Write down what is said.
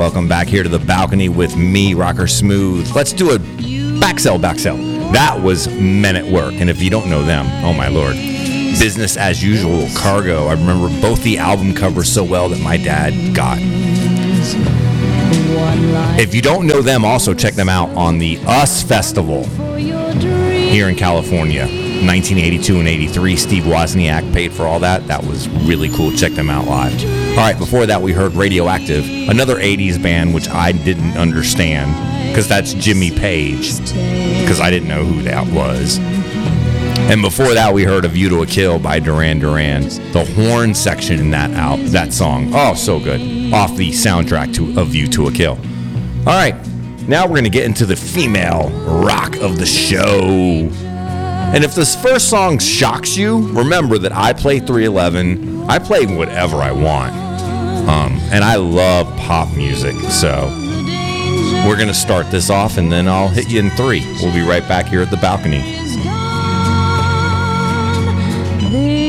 Welcome back here to the balcony with me, Rocker Smooth. Let's do a back sell. That was Men at Work. And if you don't know them, oh my lord. Business as Usual, Cargo. I remember both the album covers so well that my dad got. If you don't know them, also check them out on the US Festival here in California. 1982 and 83. Steve Wozniak paid for all that. That was really cool. Check them out live. All right, before that we heard Radioactive, another 80s band which I didn't understand because that's Jimmy Page, because I didn't know who that was. And before that we heard A View to a Kill by Duran Duran. The horn section in that song, oh so good, off the soundtrack to A View to a Kill. All right, now we're going to get into the female rock of the show. And if this first song shocks you, remember that I play 311. I play whatever I want. And I love pop music. So we're going to start this off and then I'll hit you in 3. We'll be right back here at the balcony.